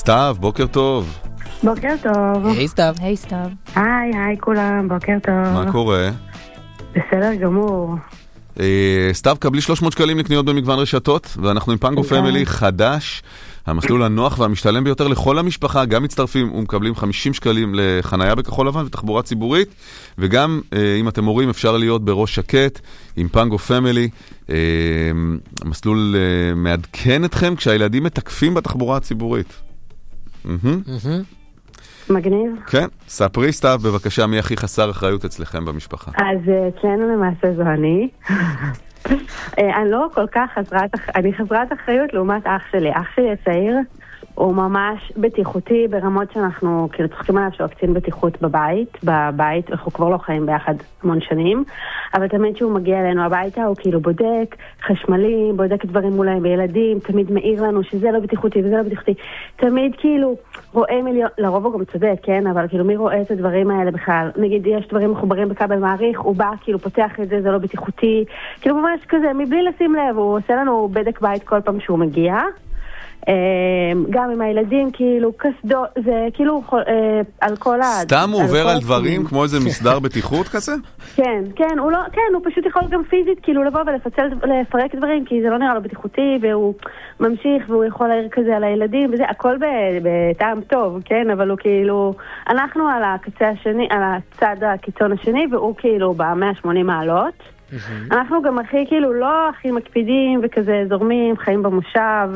סתיו, בוקר טוב. בוקר טוב. היי סתיו. היי סתיו. היי כולם, בוקר טוב. מה קורה? בסדר גמור. סתיו, קבלי 300 שקלים לקניות במגוון רשתות, ואנחנו עם פנגו פמילי חדש, המסלול הנוח והמשתלם ביותר לכל המשפחה, גם מצטרפים ומקבלים 50 שקלים לחנייה בכחול לבן ותחבורה ציבורית, וגם אם אתם הורים אפשר להיות בראש שקט עם פנגו פמילי, המסלול מעדכן אתכם כשהילדים מתקפים בתחבורה הציבורית. מגניב. כן, ספרי סתיו בבקשה מי הכי חסר אחריות אצלכם במשפחה. אז אצלנו למעשה זו אני. אני לא כל כך אני חסרת אחריות לעומת אח שלי. אח שלי הצעיר הוא ממש בטיחותי ברמות שאנחנו כאילו צוחקים עליו שהוא קצין בטיחות בבית, אנחנו כבר לא חיים ביחד המון שנים, אבל תמיד שהוא מגיע אלינו הביתה הוא כאילו בודק חשמלי, בודק דברים מולהם בילדים, תמיד מעיר לנו שזה לא בטיחותי וזה לא בטיחותי, תמיד כאילו רואה מיליון, לרוב הוא גם צודק, כן, אבל כאילו מי רואה את הדברים האלה בכלל, נגיד יש דברים מחוברים בכבל מעריך, הוא בא כאילו פותח את זה, זה לא בטיחותי, כאילו ממש כזה, מבלי לשים לב, הוא עושה לנו בדק בית כל פעם שהוא מגיע, גם עם הילדים, כאילו, קסדו, זה כאילו על כל סתם הוא עובר על דברים כמו איזה מסדר בטיחות כזה? כן, כן, הוא פשוט יכול גם פיזית כאילו לבוא ולפרק דברים, כי זה לא נראה לו בטיחותי, והוא ממשיך והוא יכול להעיר כזה על הילדים, וזה הכל בטעם טוב, כן, אבל הוא כאילו, אנחנו על הקצה השני, על הצד הקיצון השני, והוא כאילו ב-180 מעלות. אנחנו גם הכי כאילו לא הכי מקפידים וכזה זורמים, חיים במושב,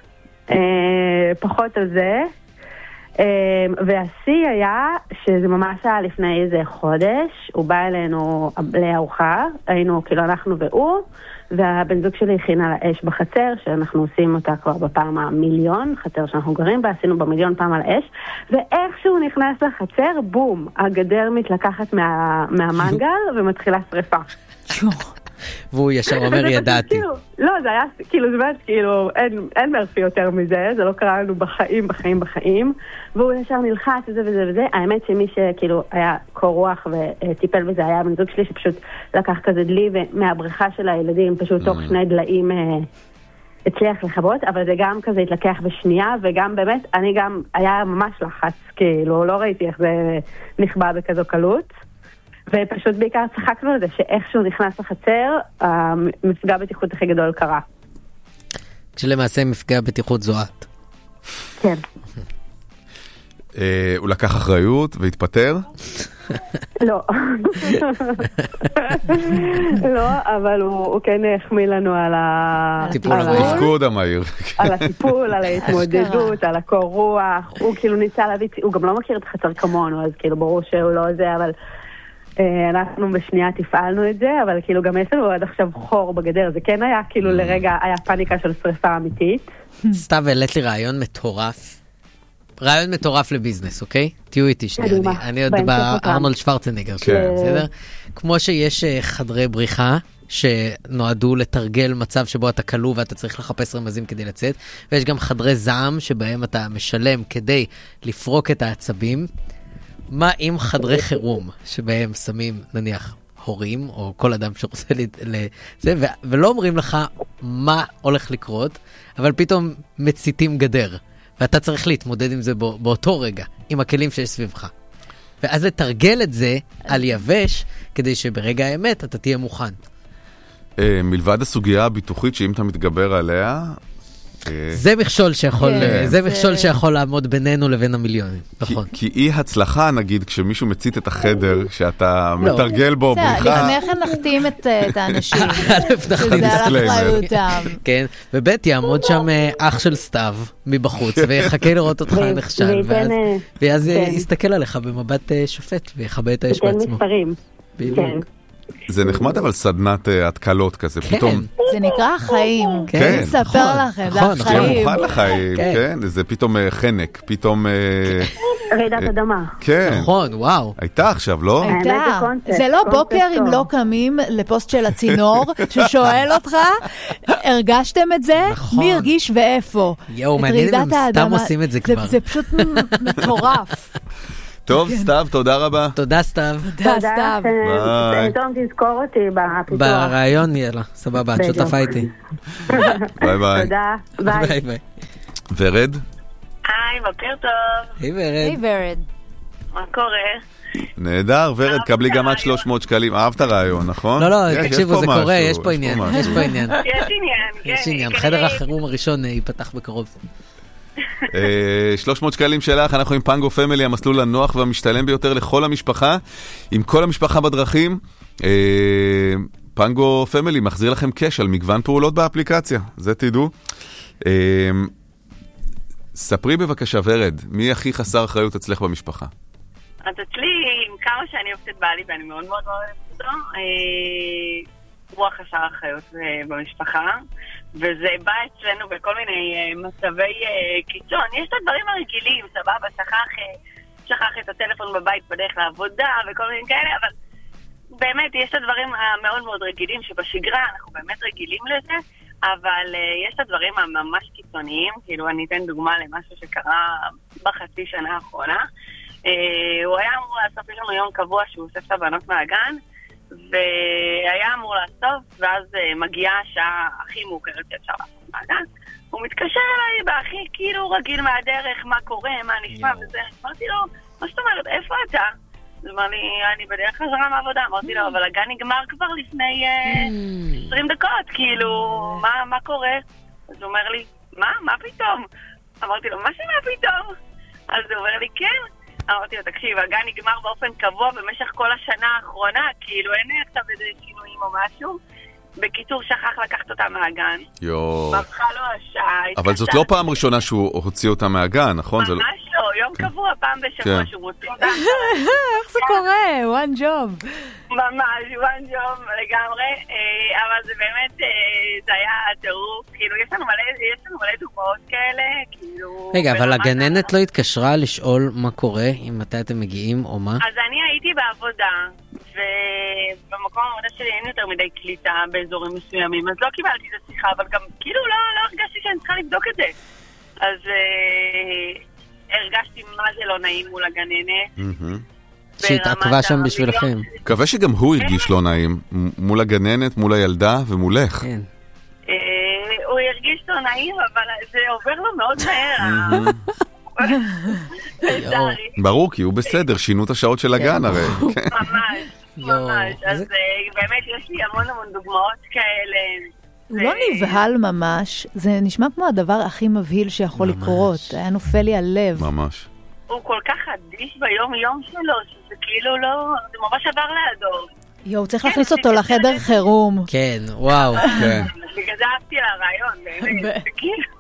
פחות על זה. והשיא היה שזה ממש היה לפני איזה חודש, הוא בא אלינו לארוחה, היינו כאילו אנחנו והוא, והבן זוג שלי הכין על האש בחצר, שאנחנו עושים אותה כבר בפעם המיליון, חצר שאנחנו גרים בה, עשינו במיליון פעם על האש, ואיך שהוא נכנס לחצר, בום, הגדר מתלקחת מהמנגל ומתחילה שריפה. והוא ישר אומר ידעתי. לא, זה היה כאילו, זה באמת כאילו, אין מרפי יותר מזה, זה לא קרה לנו בחיים, והוא ישר נלחץ וזה וזה וזה. האמת שמי שכאילו היה קור רוח וטיפל בזה היה בן זוג שלי שפשוט לקח כזה דלי ומהבריכה של הילדים, פשוט תוך שני דליים הצליח לחבות, אבל זה גם כזה התלקח בשנייה, וגם באמת, אני גם, היה ממש לחץ, כאילו, לא ראיתי איך זה נכבה בכזו קלות. ופשוט בעיקר צחקנו על זה שאיכשהו נכנס לחצר, המפגע בטיחות הכי גדול קרה. כשלמעשה מפגע בטיחות זוהת. כן. הוא לקח אחריות והתפטר? לא. לא, אבל הוא כן החמיא לנו על התפקוד המהיר. על הטיפול, על ההתמודדות, על הקור רוח. הוא כאילו ניסה להביא, הוא גם לא מכיר את החצר כמונו, אז כאילו ברור שהוא לא זה, אבל אנחנו בשנייה תפעלנו את זה, אבל כאילו גם יש לנו עד עכשיו חור בגדר, זה כן היה כאילו לרגע, היה פאניקה של שריפה אמיתית. סתיו, העלית לי רעיון מטורף לביזנס, אוקיי? תהיו איתי שנייה, אני עוד בארנולד שוורצנגר, בסדר? כמו שיש חדרי בריחה, שנועדו לתרגל מצב שבו אתה כלוא ואתה צריך לחפש רמזים כדי לצאת, ויש גם חדרי זעם שבהם אתה משלם כדי לפרוק את העצבים. מה עם חדרי חירום, שבהם שמים, נניח, הורים, או כל אדם שרוצה לזה, ולא אומרים לך מה הולך לקרות, אבל פתאום מציתים גדר, ואתה צריך להתמודד עם זה באותו רגע, עם הכלים שיש סביבך. ואז לתרגל את זה על יבש, כדי שברגע האמת אתה תהיה מוכן. מלבד הסוגיה הביטוחית שאם אתה מתגבר עליה, זה מכשול שיכול לעמוד בינינו לבין המיליונים, נכון. כי אי הצלחה, נגיד, כשמישהו מצית את החדר, שאתה מתרגל בו בריחה. לפני כן נחתים את האנשים. שזה על אחריותם. כן, ובית יעמוד שם אח של סתיו מבחוץ, ויחכה לראות אותך נכשל, ואז יסתכל עליך במבט שופט, ויחבא את האש בעצמו. כן. זה נחמד אבל סדנת התקלות כזה, פתאום. זה נקרא חיים. כן. נספר לכם, זה החיים. זה מוכן לחיים, כן. זה פתאום חנק, פתאום רעידת אדמה. כן. נכון, וואו. הייתה עכשיו, לא? הייתה. זה לא בוקר אם לא קמים לפוסט של הצינור, ששואל אותך, הרגשתם את זה? מי הרגיש ואיפה? יואו, מעניין אם הם סתם עושים את זה כבר. זה פשוט מטורף. טוב, סתיו, תודה רבה. תודה, סתיו. תודה, סתיו. טוב, תזכור אותי בפיתוח. ברעיון, יאללה, סבבה, את שותפה איתי. ביי ביי. תודה, ביי. ורד? היי, היי, בוקר טוב. היי ורד. היי ורד. מה קורה? נהדר, ורד, קבלי גם עד 300 שקלים. אהבת הרעיון, נכון? לא, תקשיבו, זה קורה, יש פה עניין. יש עניין, יש עניין, חדר החירום הראשון ייפתח בקרוב. 300 שקלים שלך, אנחנו עם פנגו פמילי, המסלול הנוח והמשתלם ביותר לכל המשפחה. עם כל המשפחה בדרכים, פנגו פמילי מחזיר לכם קש על מגוון פעולות באפליקציה, זה תדעו. ספרי בבקשה, ורד, מי הכי חסר אחריות אצלך במשפחה? אז אצלי, עם כמה שאני אוהבת את בעלי, ואני מאוד מאוד אוהבת אותו, הוא החסר אחריות במשפחה, וזה בא אצלנו בכל מיני מצבי קיצון. יש את הדברים הרגילים, סבבה, שכח את הטלפון בבית בדרך לעבודה וכל מיני כאלה, אבל באמת יש את הדברים המאוד מאוד רגילים שבשגרה, אנחנו באמת רגילים לזה, אבל יש את הדברים הממש קיצוניים, כאילו אני אתן דוגמה למשהו שקרה בחצי שנה האחרונה. הוא היה אמור לאסוף, יש לנו יום קבוע שהוא אוסף את הבנות מהגן, והיה אמור לאסוף, ואז מגיעה השעה הכי מאוחרת שאפשר לאסוף מהגן. הוא מתקשר אליי בהכי כאילו רגיל מהדרך, מה קורה, מה נשמע וזה. אמרתי לו, מה זאת אומרת, איפה אתה? הוא אמר לי, אני בדרך חזרה מהעבודה. אמרתי לו, אבל הגן נגמר כבר לפני 20 דקות, כאילו, מה קורה? אז הוא אומר לי, מה פתאום? אמרתי לו, מה שמה פתאום? אז הוא אומר לי, כן. אמרתי לו, תקשיב, הגן נגמר באופן קבוע במשך כל השנה האחרונה, כאילו אין עכשיו איזה שינויים או משהו. בקיצור, שכח לקחת אותה מהגן. ברכה לו השעה. אבל זאת לא פעם ראשונה שהוא הוציא אותה מהגן, נכון? ממש לא, יום קבוע, פעם בשבוע שהוא מוציא אותה. איך זה קורה? one job. ממש, one job לגמרי, אבל זה באמת, זה היה טירוף, כאילו יש לנו מלא דוגמאות כאלה, כאילו... רגע, אבל הגננת לא התקשרה לשאול מה קורה, אם מתי אתם מגיעים או מה? אז אני הייתי בעבודה, ובמקום העבודה שלי אין יותר מדי קליטה באזורים מסוימים, אז לא קיבלתי את השיחה, אבל גם כאילו לא הרגשתי שאני צריכה לבדוק את זה. אז הרגשתי מה זה לא נעים מול הגננת. שהתעכבה שם בשבילכם. מקווה שגם הוא הרגיש לא נעים, מול הגננת, מול הילדה ומולך. כן. הוא הרגיש לא נעים, אבל זה עובר לו מאוד מהר. ברור, כי הוא בסדר, שינו את השעות של הגן הרי. ממש. אז באמת יש לי המון דוגמאות כאלה. הוא לא נבהל ממש, זה נשמע כמו הדבר הכי מבהיל שיכול לקרות. היה נופל לי הלב. ממש. הוא כל כך אדיש ביום יום שלו, שזה כאילו לא, זה ממש עבר לידו. יואו, צריך להכניס אותו לחדר חירום. כן, וואו. בגלל זה אהבתי על הרעיון, באמת, זה כאילו.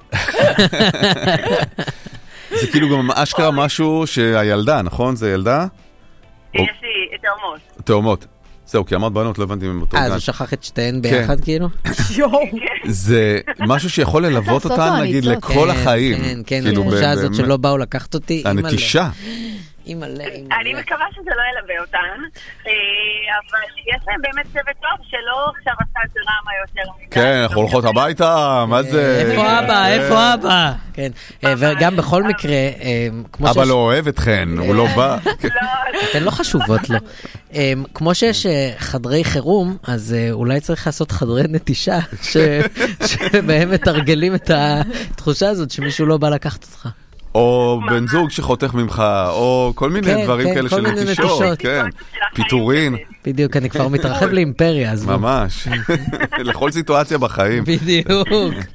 זה כאילו גם אשכרה משהו שהילדה, נכון? זה ילדה? יש לי תאומות. תאומות. זהו, כי אמרת בנות, לא הבנתי אם אותו גן. אז הוא שכח את שתיהן ביחד כאילו? זה משהו שיכול ללוות אותן, נגיד, לכל החיים. כן, כן, התחושה הזאת שלא באו לקחת אותי. הנטישה. אני מקווה שזה לא ילווה אותן, אבל יש להם באמת צוות טוב שלא עכשיו עשה את רמה יותר מדי. כן, אנחנו הולכות הביתה, מה זה? איפה אבא? איפה אבא? כן, וגם בכל מקרה, אבא לא אוהב אתכן, הוא לא בא. אתן לא חשובות לו. כמו שיש חדרי חירום, אז אולי צריך לעשות חדרי נטישה, שבהם מתרגלים את התחושה הזאת שמישהו לא בא לקחת אותך. או בן זוג שחותך ממך, או כל מיני דברים כאלה של נטישות, כן, פיטורין. בדיוק, אני כבר מתרחב לאימפריה, אז ממש, לכל סיטואציה בחיים. בדיוק.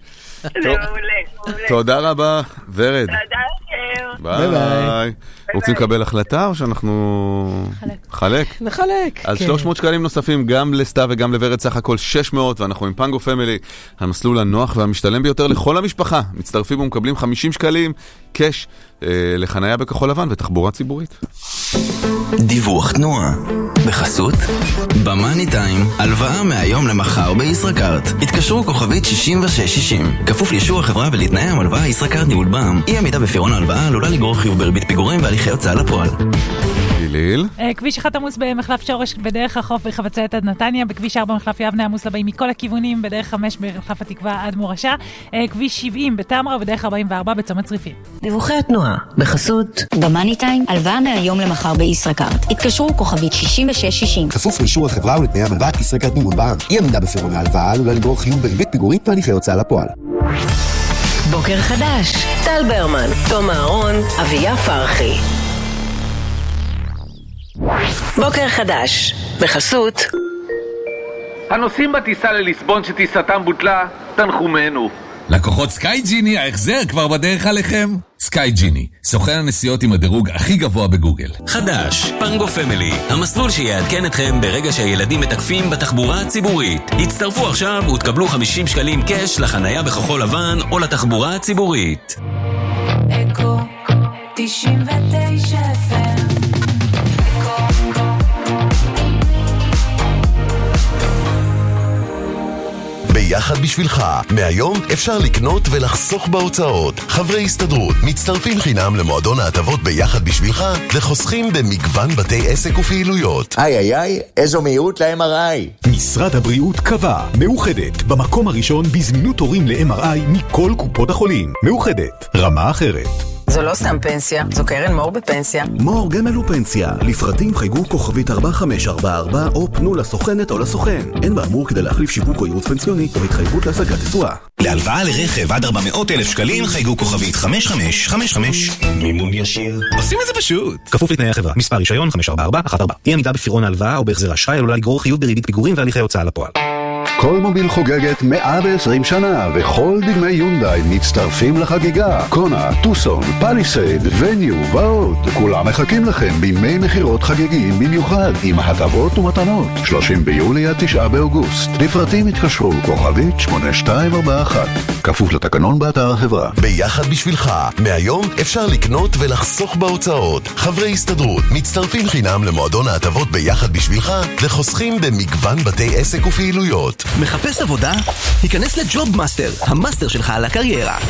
תודה רבה, ורד. תודה לכם. ביי. רוצים לקבל החלטה או שאנחנו... נחלק? נחלק. אז 300 שקלים נוספים גם לסתיו וגם לוורד, סך הכל 600, ואנחנו עם פנגו פמילי, המסלול הנוח והמשתלם ביותר לכל המשפחה. מצטרפים ומקבלים 50 שקלים קש לחנייה בכחול לבן ותחבורה ציבורית. דיווח תנועה בחסות במאני טיים, הלוואה מהיום למחר בישראכרט. התקשרו כוכבית 6660, כפוף לאישור החברה ולתנאי ההלוואה. ישראכרט ניהול בע"מ. אי עמידה בפירעון ההלוואה עלולה לגרור חיוב בריבית פיגורים והליכי הוצאה לפועל. ליל. כביש 1 עמוס במחלף שורש בדרך החוף בחבצלת עד נתניה, בכביש 4 במחלף יבנה עמוס לבאים מכל הכיוונים, בדרך 5 במחלף התקווה עד מורשה, כביש 70 בתמרה ובדרך 44 בצומת צריפין. דיווחי התנועה בחסות במאני טיים, הלוואה מהיום למחר בישראכרט. התקשרו כוכבית 6660, כפוף לאישור החברה ולתנאי ההלוואה. ישראכרט ניהול בע"מ. אי עמידה בפירעון ההלוואה עלולה לגרור חיוב בריבית פיגורים והליכי הוצאה לפועל. בוקר חדש, טל ברמן, תום אהרון, אביה פרחי. בוקר חדש, בחסות הנוסעים בטיסה לליסבון שטיסתם בוטלה, תנחומנו. לקוחות סקאי ג'יני, ההחזר כבר בדרך עליכם. סקאי ג'יני, סוכן הנסיעות עם הדירוג הכי גבוה בגוגל. חדש, פנגו פמילי, המסלול שיעדכן אתכם ברגע שהילדים מתקפים בתחבורה הציבורית. הצטרפו עכשיו ותקבלו 50 שקלים קש לחנייה בכחול לבן או לתחבורה הציבורית. אקו 99 FM. ביחד בשבילך, מהיום אפשר לקנות ולחסוך בהוצאות. חברי הסתדרות מצטרפים חינם למועדון ההטבות ביחד בשבילך וחוסכים במגוון בתי עסק ופעילויות. איי, איזו מהירות ל-MRI. משרד הבריאות קבע, מאוחדת, במקום הראשון בזמינות תורים ל-MRI מכל קופות החולים. מאוחדת, רמה אחרת. זו לא סתם פנסיה, זו קרן מור בפנסיה. מור גמל ופנסיה. לפרטים חייגו כוכבית 4544 או פנו לסוכנת או לסוכן. אין באמור כדי להחליף שיווק או ייעוץ פנסיוני או התחייבות להשגת תשואה. להלוואה לרכב עד 400,000 שקלים חייגו כוכבית 5555. מימון ישיר. עושים את זה פשוט. כפוף לתנאי החברה. מספר רישיון 54414. אי עמידה בפירעון ההלוואה או בהחזר אשראי עלולה לגרור חיוב בריבית פיגורים והליכי הוצאה לפועל. כל מוביל חוגגת 120 שנה, וכל דגמי יונדאי מצטרפים לחגיגה. קונה, טוסון, פליסייד, וניו ועוד. כולם מחכים לכם בימי מחירות חגיגיים במיוחד, עם הטבות ומתנות. 30 ביולי עד 9 באוגוסט. לפרטים התקשרו כוכבית 8241. כפוף לתקנון באתר החברה. ביחד בשבילך, מהיום אפשר לקנות ולחסוך בהוצאות. חברי הסתדרות מצטרפים חינם למועדון ההטבות ביחד בשבילך וחוסכים במגוון בתי עסק ופעילויות. מחפש עבודה? היכנס לג'וב מאסטר, המאסטר שלך על הקריירה.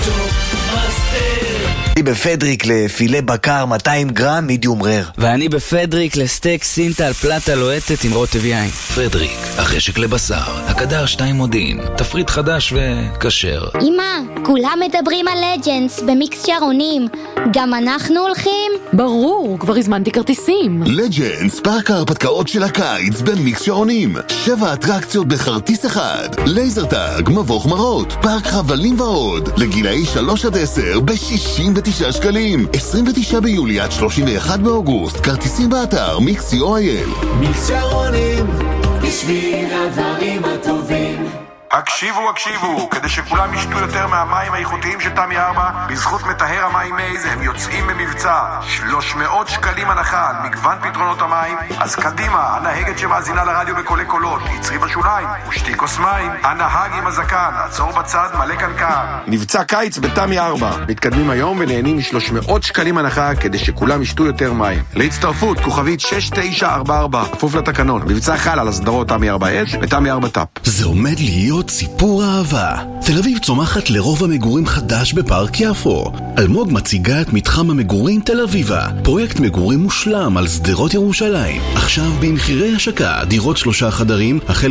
אני בפדריק לפילה בקר 200 גרם מידיום רר. ואני בפדריק לסטייק סינטל פלטה לוהטת עם רוטב יין. פדריק, החשק לבשר, הקדר 2 מודיעין, תפריט חדש וקשר. אמא, כולם מדברים על לג'נדס במיקס שערונים. גם אנחנו הולכים? ברור, כבר הזמנתי כרטיסים. לג'נדס, פארק ההרפתקאות של הקיץ במיקס שערונים. 7 אטרקציות בכרטיס אחד. לייזר טאג, מבוך מרות, פארק חבלים ועוד. לגילאי 3 עד 10 ב-69 שקלים. 29 ביולי עד 31 באוגוסט. כרטיסים באתר מיקס.co.il. מיקס שערונים, בשביל הדברים הטובים. הקשיבו, כדי שכולם ישתו יותר מהמים האיכותיים של תמי 4, בזכות מטהר המים מייז הם יוצאים במבצע 300 שקלים הנחה על מגוון פתרונות המים. אז קדימה, הנהגת שמאזינה לרדיו בקולי קולות, יצרי בשוליים ושתי כוס מים. הנהג עם הזקן, עצור בצד, מלא קנקן. מבצע קיץ בתמי 4, מתקדמים היום ונהנים מ300 שקלים הנחה כדי שכולם ישתו יותר מים. להצטרפות, כוכבית 6944, כפוף לתקנון. מבצע חל על הסדרות תמי 4 אש ותמי 4 טאפ. זה עומד להיות סיפור אהבה. תל אביב צומחת לרוב המגורים חדש בפארק יפו. אלמוג מציגה את מתחם המגורים תל אביבה, פרויקט מגורים מושלם על שדרות ירושלים. עכשיו במחירי השקה, דירות 3 חדרים החל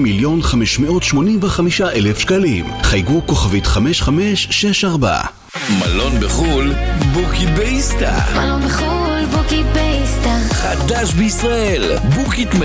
מ2,585,000 שקלים. חייגו כוכבית 5564. מלון בחול, בוקית באיסטה. מלון בחול, בוקית באיסטה. חדש בישראל, בוקית